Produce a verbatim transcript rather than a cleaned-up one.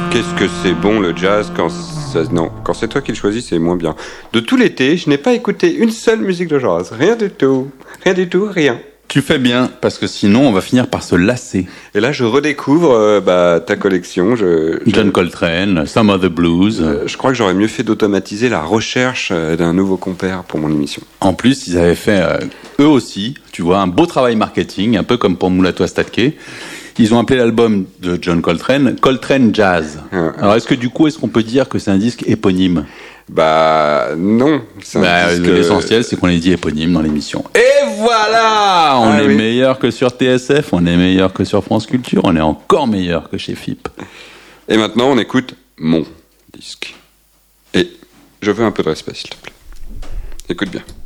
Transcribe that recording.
Qu'est-ce que c'est bon le jazz quand ça... Non, quand c'est toi qui le choisis, c'est moins bien. De tout l'été, je n'ai pas écouté une seule musique de jazz. Rien du tout. Rien du tout, rien. Tu fais bien, parce que sinon on va finir par se lasser. Et là, je redécouvre euh, bah, ta collection. Je, je... John Coltrane, Some of the Blues. Euh, je crois que j'aurais mieux fait d'automatiser la recherche euh, d'un nouveau compère pour mon émission. En plus, ils avaient fait, euh, eux aussi, tu vois, un beau travail marketing, un peu comme pour Mulatu Astatke. Ils ont appelé l'album de John Coltrane Coltrane Jazz. Ah. Alors, est-ce que du coup, est-ce qu'on peut dire que c'est un disque éponyme ? Bah non. C'est un bah, disque... L'essentiel, c'est qu'on les dit éponyme dans l'émission. Et voilà, on ah, est oui. meilleur que sur T S F, on est meilleur que sur France Culture, on est encore meilleur que chez F I P. Et maintenant, on écoute mon disque. Et je veux un peu de respect, s'il te plaît. Écoute bien.